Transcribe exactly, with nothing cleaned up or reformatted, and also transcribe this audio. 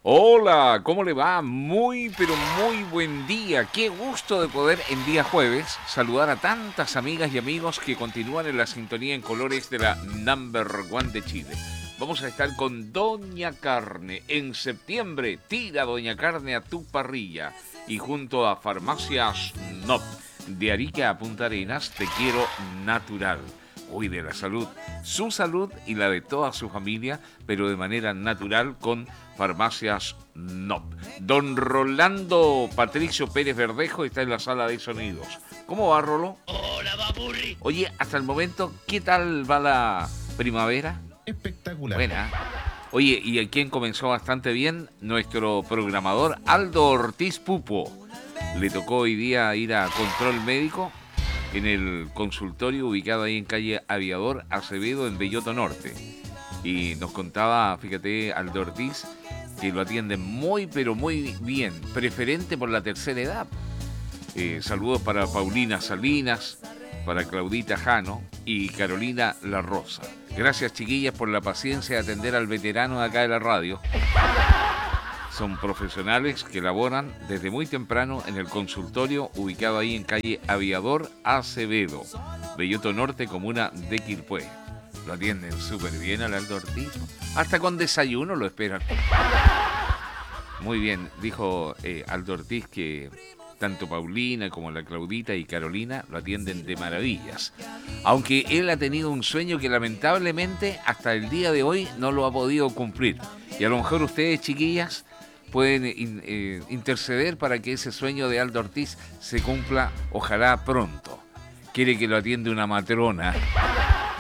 Hola, ¿cómo le va? Muy, pero muy buen día. Qué gusto de poder en día jueves saludar a tantas amigas y amigos que continúan en la sintonía en colores de la Number One de Chile. Vamos a estar con Doña Carne. En septiembre, tira Doña Carne a tu parrilla. Y junto a Farmacias N O P, de Arica a Punta Arenas, te quiero natural. Cuide la salud, su salud y la de toda su familia, pero de manera natural con Farmacias N O P. Don Rolando Patricio Pérez Verdejo está en la sala de sonidos. ¿Cómo va, Rolo? Hola, papurri. Oye, hasta el momento, ¿qué tal va la primavera? Espectacular. Buena. Oye, y a quien comenzó bastante bien, nuestro programador Aldo Ortiz Pupo. Le tocó hoy día ir a control médico en el consultorio ubicado ahí en calle Aviador Acevedo en Belloto Norte. Y nos contaba, fíjate, Aldo Ortiz, que lo atienden muy pero muy bien, preferente por la tercera edad. Eh, saludos para Paulina Salinas, para Claudita Jano y Carolina La Rosa. Gracias, chiquillas, por la paciencia de atender al veterano de acá de la radio. Son profesionales que laboran desde muy temprano en el consultorio ubicado ahí en calle Aviador Acevedo, Belloto Norte, comuna de Quilpué. Lo atienden súper bien al Aldo Ortiz. Hasta con desayuno lo esperan. Muy bien, dijo eh, Aldo Ortiz que tanto Paulina como la Claudita y Carolina lo atienden de maravillas. Aunque él ha tenido un sueño que lamentablemente hasta el día de hoy no lo ha podido cumplir. Y a lo mejor ustedes, chiquillas, pueden in, eh, interceder para que ese sueño de Aldo Ortiz se cumpla, ojalá pronto. Quiere que lo atiende una matrona.